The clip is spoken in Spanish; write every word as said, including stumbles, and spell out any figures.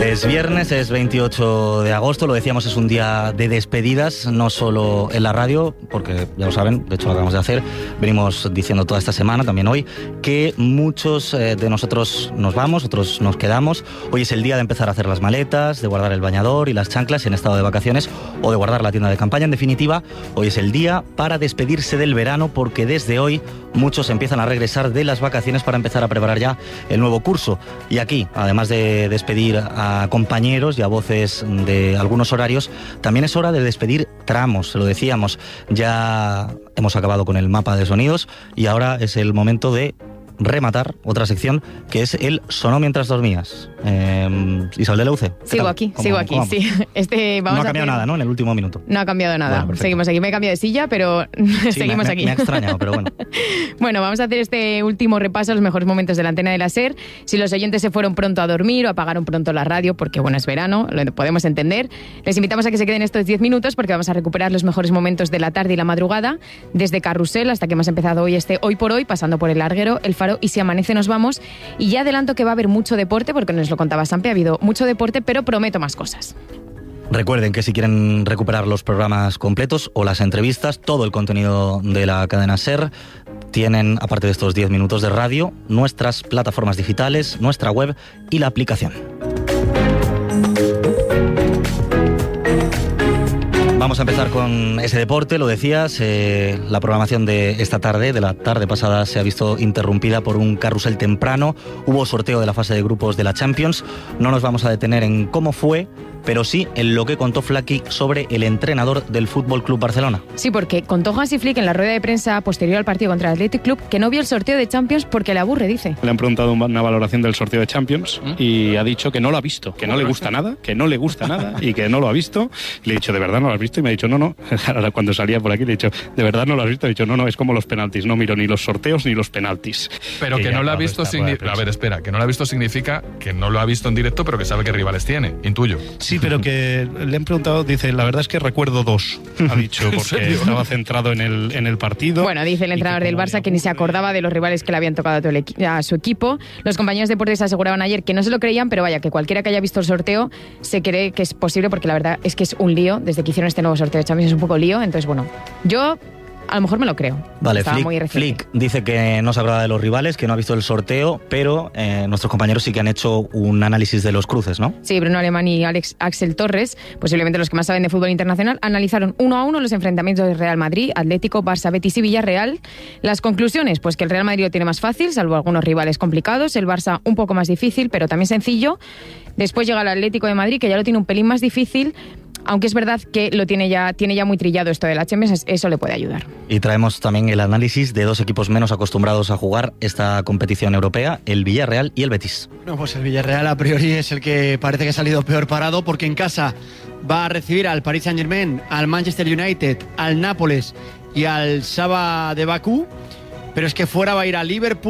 Es viernes, es veintiocho de agosto, lo decíamos, es un día de despedidas, no solo en la radio, porque ya lo saben, de hecho lo acabamos de hacer, venimos diciendo toda esta semana, también hoy, que muchos eh, de nosotros nos vamos, otros nos quedamos. Hoy es el día de empezar a hacer las maletas, de guardar el bañador y las chanclas en estado de vacaciones o de guardar la tienda de campaña. En definitiva, hoy es el día para despedirse del verano, porque desde hoy muchos empiezan a regresar de las vacaciones para empezar a preparar ya el nuevo curso. Y aquí, además de despedir a a compañeros y a voces de algunos horarios, también es hora de despedir tramos, lo decíamos, ya hemos acabado con el mapa de sonidos y ahora es el momento de rematar otra sección que es el Sonó mientras dormías. Eh, Isabel de Leuce. Sigo tal? aquí, ¿Cómo, sigo aquí, sí. Este, vamos no ha cambiado a hacer... nada, ¿no? En el último minuto. No ha cambiado nada. Bueno, seguimos aquí. Me he cambiado de silla, pero sí, seguimos me, aquí. Me ha extrañado, pero bueno. Bueno, vamos a hacer este último repaso a los mejores momentos de la antena de la SER. Si los oyentes se fueron pronto a dormir o apagaron pronto la radio, porque bueno, es verano, lo podemos entender, les invitamos a que se queden estos diez minutos porque vamos a recuperar los mejores momentos de la tarde y la madrugada, desde Carrusel hasta que hemos empezado hoy este Hoy por Hoy, pasando por El Larguero, El Faro y Si Amanece Nos Vamos. Y ya adelanto que va a haber mucho deporte, porque nos lo contaba Sampe, ha habido mucho deporte, pero prometo más cosas. Recuerden que si quieren recuperar los programas completos o las entrevistas, todo el contenido de la cadena SER, tienen, aparte de estos diez minutos de radio, nuestras plataformas digitales, nuestra web y la aplicación. Vamos a empezar con ese deporte, lo decías, eh, la programación de esta tarde, de la tarde pasada, se ha visto interrumpida por un carrusel temprano, hubo sorteo de la fase de grupos de la Champions, no nos vamos a detener en cómo fue, pero sí en lo que contó Flaky sobre el entrenador del F C Barcelona. Sí, porque contó Hansi Flick en la rueda de prensa posterior al partido contra el Athletic Club que no vio el sorteo de Champions porque le aburre, dice. Le han preguntado una valoración del sorteo de Champions y ha dicho que no lo ha visto, que no le gusta nada, que no le gusta nada y que no lo ha visto. Le he dicho, ¿de verdad no lo has visto? Y me ha dicho, no, no. Ahora cuando salía por aquí le he dicho, ¿de verdad no lo has visto? He dicho, no, no, es como los penaltis, no miro ni los sorteos ni los penaltis. Pero que, que no lo ha visto significa... A ver, espera, que no lo ha visto significa que no lo ha visto en directo, pero que sabe qué rivales tiene, intuyo. Sí, pero que le han preguntado, dice, la verdad es que recuerdo dos, ha dicho, porque estaba centrado en el, en el partido. Bueno, dice el entrenador del Barça que ni se acordaba de los rivales que le habían tocado a, todo el equi- a su equipo. Los compañeros de deportes aseguraban ayer que no se lo creían, pero vaya, que cualquiera que haya visto el sorteo se cree que es posible, porque la verdad es que es un lío. Desde que hicieron este nuevo sorteo de Champions es un poco lío, entonces bueno, yo... a lo mejor me lo creo. Vale, Estaba Flick, muy reciente. Flick dice que no se acuerda de los rivales, que no ha visto el sorteo, pero eh, nuestros compañeros sí que han hecho un análisis de los cruces, ¿no? Sí, Bruno Alemán y Alex, Axel Torres, posiblemente los que más saben de fútbol internacional, analizaron uno a uno los enfrentamientos de Real Madrid, Atlético, Barça, Betis y Villarreal. Las conclusiones, pues que el Real Madrid lo tiene más fácil, salvo algunos rivales complicados, el Barça un poco más difícil, pero también sencillo. Después llega el Atlético de Madrid, que ya lo tiene un pelín más difícil, aunque es verdad que lo tiene ya, tiene ya muy trillado esto de la Champions, eso le puede ayudar. Y traemos también el análisis de dos equipos menos acostumbrados a jugar esta competición europea, el Villarreal y el Betis. No, pues el Villarreal a priori es el que parece que ha salido peor parado, porque en casa va a recibir al Paris Saint-Germain, al Manchester United, al Nápoles y al Saba de Bakú, pero es que fuera va a ir al Liverpool,